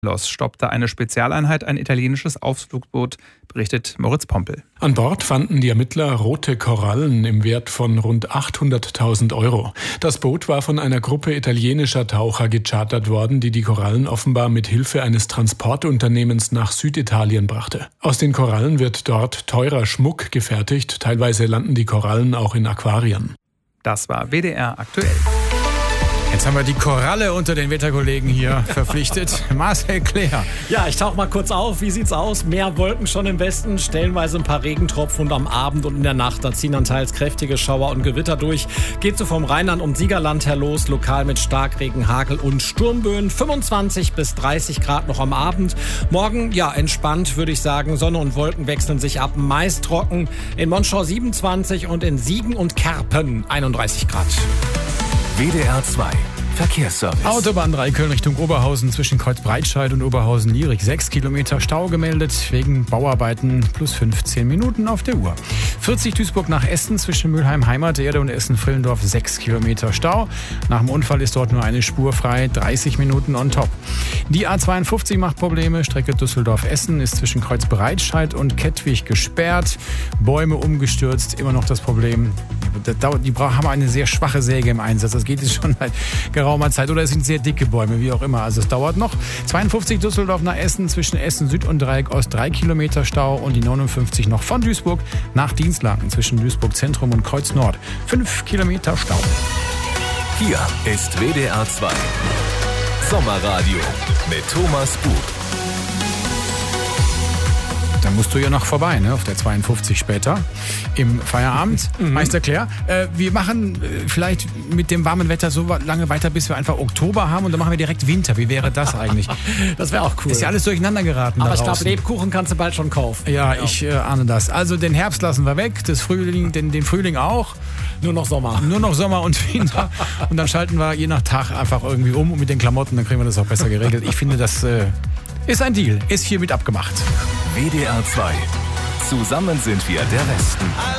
Los stoppte eine Spezialeinheit ein italienisches Ausflugboot, berichtet Moritz Pompel. An Bord fanden die Ermittler rote Korallen im Wert von rund 800.000 Euro. Das Boot war von einer Gruppe italienischer Taucher gechartert worden, die Korallen offenbar mit Hilfe eines Transportunternehmens nach Süditalien brachte. Aus den Korallen wird dort teurer Schmuck gefertigt. Teilweise landen die Korallen auch in Aquarien. Das war WDR aktuell. Jetzt haben wir die Koralle unter den Wetterkollegen hier verpflichtet. Marcel Klär. Ja, ich tauche mal kurz auf. Wie sieht's aus? Mehr Wolken schon im Westen, stellenweise ein paar Regentropfen und am Abend und in der Nacht, da ziehen dann teils kräftige Schauer und Gewitter durch. Geht so vom Rheinland und Siegerland her los, lokal mit Starkregen, Hagel und Sturmböen. 25 bis 30 Grad noch am Abend. Morgen, ja, entspannt, würde ich sagen. Sonne und Wolken wechseln sich ab, meist trocken. In Monschau 27 und in Siegen und Kerpen 31 Grad. WDR 2 Verkehrsservice. Autobahn 3 Köln Richtung Oberhausen zwischen Kreuzbreitscheid und Oberhausen-Lierig. 6 Kilometer Stau gemeldet wegen Bauarbeiten plus 15 Minuten auf der Uhr. 40 Duisburg nach Essen zwischen Mülheim Heimaterde und Essen-Frillendorf 6 Kilometer Stau. Nach dem Unfall ist dort nur eine Spur frei, 30 Minuten on top. Die A52 macht Probleme. Strecke Düsseldorf-Essen ist zwischen Kreuzbreitscheid und Kettwig gesperrt. Bäume umgestürzt, immer noch das Problem. Die haben eine sehr schwache Säge im Einsatz. Das geht jetzt schon seit geraumer Zeit. Oder es sind sehr dicke Bäume, wie auch immer. Also es dauert noch. 52 Düsseldorf nach Essen zwischen Essen Süd und Dreieck Ost 3 Kilometer Stau. Und die 59 noch von Duisburg nach Dienstlaken zwischen Duisburg Zentrum und Kreuz Nord. 5 Kilometer Stau. Hier ist WDR 2 Sommerradio mit Thomas Buch. Da musst du ja noch vorbei, ne? Auf der 52 später im Feierabend. Meister Klär, wir machen vielleicht mit dem warmen Wetter so lange weiter, bis wir einfach Oktober haben und dann machen wir direkt Winter. Wie wäre das eigentlich? Das wäre auch cool. Ist ja alles durcheinander geraten. Aber ich glaube, Lebkuchen kannst du bald schon kaufen. Ja, ich ahne das. Also den Herbst lassen wir weg, den Frühling auch. Nur noch Sommer. Nur noch Sommer und Winter. Und dann schalten wir je nach Tag einfach irgendwie um und mit den Klamotten, dann kriegen wir das auch besser geregelt. Ich finde, das ist ein Deal. Ist hiermit abgemacht. WDR 2. Zusammen sind wir der Westen.